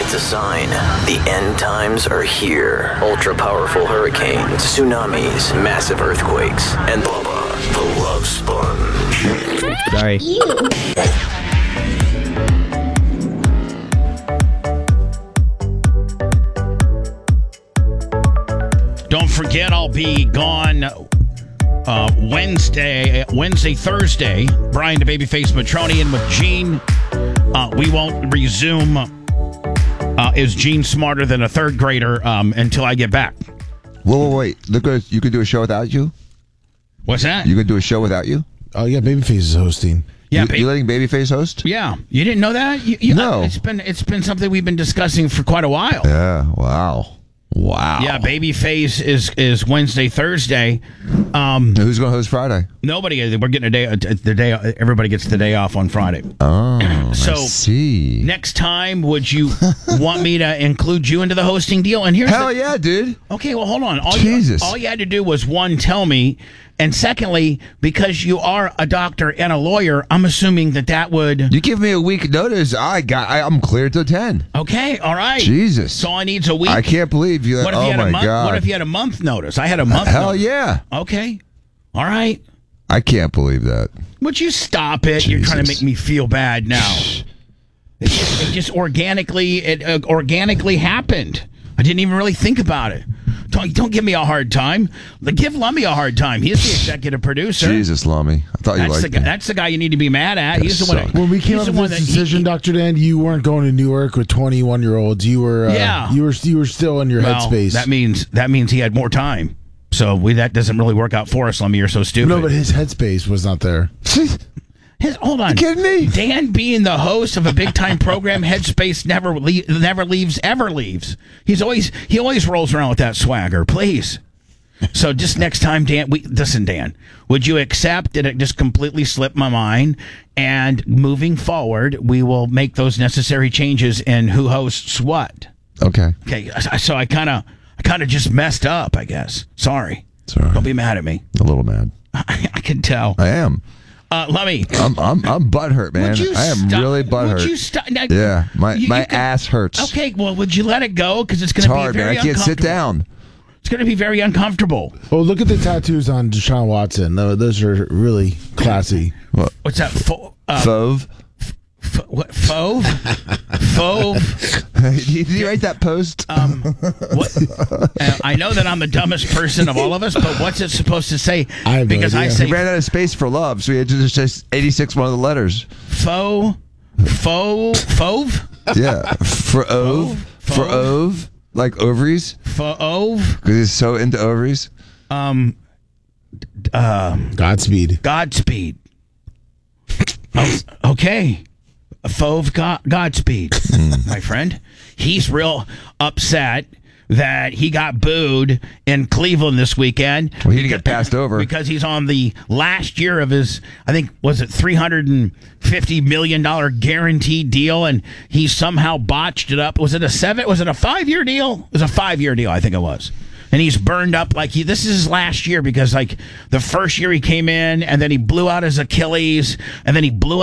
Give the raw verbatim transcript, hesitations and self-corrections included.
It's a sign. The end times are here. Ultra-powerful hurricanes, tsunamis, massive earthquakes, and Bubba, the Love Sponge. Sorry. Don't forget, I'll be gone uh, Wednesday, Wednesday, Thursday. Brian the Babyface Matroni and with Gene. Uh, we won't resume. Uh, is Gene smarter than a third grader um, until I get back? Whoa, whoa, wait. Look, at, you can do a show without you? What's that? You can do a show without you? Oh, yeah, Babyface is hosting. Yeah, you, ba- you letting Babyface host? Yeah, you didn't know that? You, you, No. uh, it's been it's been something we've been discussing for quite a while. Yeah, wow. Wow. Yeah, Babyface is is Wednesday, Thursday. Um, Who's going to host Friday? nobody. We're getting a day. The day. Everybody gets the day off on Friday. Oh, So, I see. Next time, would you want me to include you into the hosting deal? And here's Hell the, yeah, dude. Okay, well, hold on. All Jesus. You, all you had to do was, one, tell me, and secondly, because you are a doctor and a lawyer, I'm assuming that that would... You give me a week notice, I got. I, I'm clear till ten. Okay, all right. Jesus. So all I need's a week. I can't believe you. What if oh you had my a month? God. What if you had a month notice? I had a month Hell notice. yeah. Okay, all right. I can't believe that. Would you stop it? You're trying to make Jesus. me feel bad now. It just, it just organically, it uh, organically happened. I didn't even really think about it. Don't, don't give me a hard time. Give Lummy a hard time. He's the executive producer. Jesus, Lummy. I thought you That's liked the guy, me. that's the guy you need to be mad at. That He's the one. sucked. That, When we came he's up the with one this that he- decision, he- Doctor Dan, you weren't going to Newark with twenty-one-year-olds. You were, uh, Yeah. you were, you were still in your well, headspace. That means that means he had more time. So we, that doesn't really work out for us, Lummy. You're so stupid. no, but his headspace was not there. His, hold on. You kidding me? Dan being the host of a big time program, Headspace never le- never leaves, ever leaves. He's always he always rolls around with that swagger. Please. So just next time, Dan, we listen, Dan. Would you accept that it just completely slipped my mind? And moving forward, we will make those necessary changes in who hosts what. Okay. Okay. So I kind of I kind of just messed up, I guess. Sorry. Sorry. Don't be mad at me. A little mad. I, I can tell. I am. Uh, let me. I'm I'm I'm butthurt, man. Would you I am stop- really Would butthurt. you stop? Now, Yeah, my you- my you can- ass hurts. Okay, well, would you let it go? Because it's It's going to be hard, man. very I can't sit uncomfortable. down. It's going to be very uncomfortable. Oh, look at the tattoos on Deshaun Watson. Tho- Those are really classy. What's that? Fo- uh, Fove. f- what? Fove? Fove? Did you write that post? Um, what? Uh, I know that I'm the dumbest person of all of us, but what's it supposed to say? I have no because I idea. say He ran out of space for love, so he had to just say eighty-six one of the letters. faux, faux, fove, Yeah, for ove, for Fove? ove, like ovaries, fove. because he's so into ovaries. Um, um, Godspeed. Godspeed. Oh, okay. Fove God, Godspeed, my friend. He's real upset that he got booed in Cleveland this weekend. Well, he didn't get passed over. Because he's on the last year of his, I think, was it three hundred fifty million dollars guaranteed deal, and he somehow botched it up. Was it a seven? Was it a five-year deal? It was a five-year deal, I think it was. And he's burned up like he. This is his last year because like the first year he came in and then he blew out his Achilles and then he blew